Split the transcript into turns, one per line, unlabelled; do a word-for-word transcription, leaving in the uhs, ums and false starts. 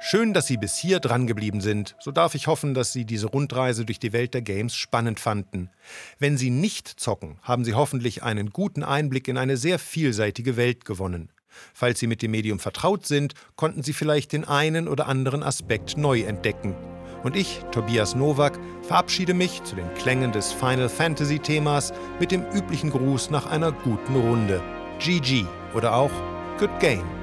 Schön, dass Sie bis hier drangeblieben sind. So darf ich hoffen, dass Sie diese Rundreise durch die Welt der Games spannend fanden. Wenn Sie nicht zocken, haben Sie hoffentlich einen guten Einblick in eine sehr vielseitige Welt gewonnen. Falls Sie mit dem Medium vertraut sind, konnten Sie vielleicht den einen oder anderen Aspekt neu entdecken. Und ich, Tobias Nowak, verabschiede mich zu den Klängen des Final Fantasy Themas mit dem üblichen Gruß nach einer guten Runde. G G oder auch Good Game.